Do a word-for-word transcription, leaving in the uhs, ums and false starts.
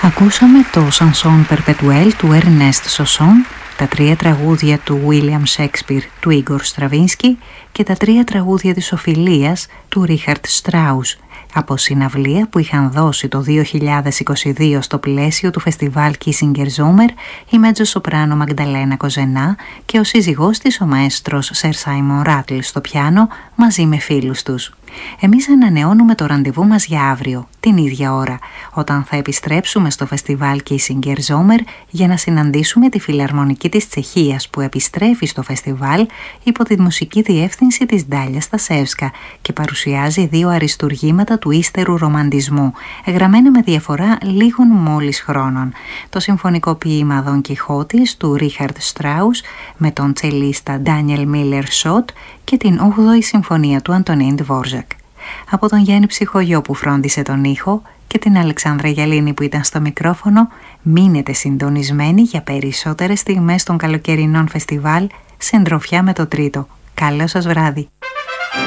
Ακούσαμε το Chanson Perpetuel του Ernest Chausson, τα τρία τραγούδια του William Shakespeare του Igor Stravinsky και τα τρία τραγούδια της Οφιλίας του Richard Strauss, από συναυλία που είχαν δώσει το δύο χιλιάδες είκοσι δύο στο πλαίσιο του φεστιβάλ Kissinger Sommer η μέτζο σοπράνο Μαγδαλένα Κοζενά και ο σύζυγός της ο μαέστρος Sir Simon Rattle στο πιάνο μαζί με φίλους τους. Εμείς ανανεώνουμε το ραντεβού μας για αύριο, την ίδια ώρα, όταν θα επιστρέψουμε στο φεστιβάλ Kissinger Sommer για να συναντήσουμε τη Φιλαρμονική της Τσεχίας που επιστρέφει στο φεστιβάλ υπό τη μουσική διεύθυνση της Ντάλια Στασεύσκα και παρουσιάζει δύο αριστουργήματα του ύστερου ρομαντισμού, γραμμένα με διαφορά λίγων μόλις χρόνων. Το συμφωνικό ποίημα Δον Κιχώτης του Ρίχαρντ Στράους με τον τσελίστα Ντάνιελ Μίλερ Σότ και την όγδοη συμφωνία του Αντωνίν Ντβόρζακ. Από τον Γιάννη Ψυχογειό που φρόντισε τον ήχο και την Αλεξάνδρα Γιαλίνη που ήταν στο μικρόφωνο, μείνετε συντονισμένοι για περισσότερες στιγμές των καλοκαιρινών φεστιβάλ, συντροφιά με το τρίτο. Καλό σας βράδυ.